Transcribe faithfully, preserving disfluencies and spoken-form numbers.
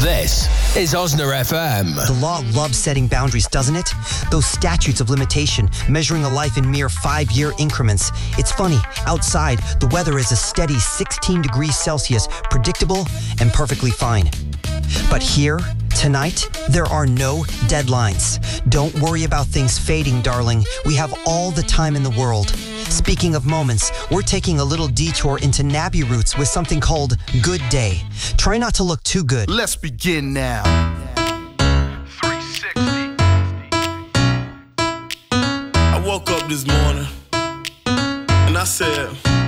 This is Osner F M. The law loves setting boundaries, doesn't it? Those statutes of limitation, measuring a life in mere five-year increments. It's funny, outside, the weather is a steady sixteen degrees Celsius, predictable and perfectly fine. But here, tonight, there are no deadlines. Don't worry about things fading, darling. We have all the time in the world. Speaking of moments, we're taking a little detour into Nabby Roots with something called Good Day. Try not to look too good. Let's begin now. three sixty. I woke up this morning and I said,